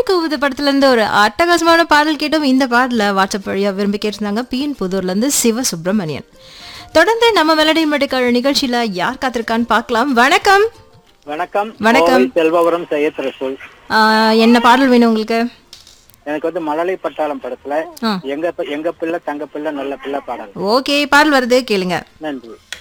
குயில் கூவுது படத்துல இருந்து ஒரு அட்டகாசமான பாடல் கேட்டோம். இந்த பாடல வாட்ஸ்அப் வழியா விரும்பி கேட்டிருந்தாங்க பிஎன் புதூர்ல இருந்து சிவசுப்ரமணியன். தொடர்ந்து நம்ம மெலடி மடிக்கால நிகழ்ச்சியில யார் காத்திருக்கான்னு பார்க்கலாம். வணக்கம். வணக்கம். வணக்கம். செல்வபுரம் சையத் ரசூல். என்ன பாடல் வேணும் உங்களுக்கு? எனக்கு வந்து மழலை பட்டாளம் படத்துல எங்க பிள்ளை தங்க பிள்ளை நல்ல பிள்ளை பாடல். ஓகே, பாடல் வருது, கேளுங்க. நன்றி.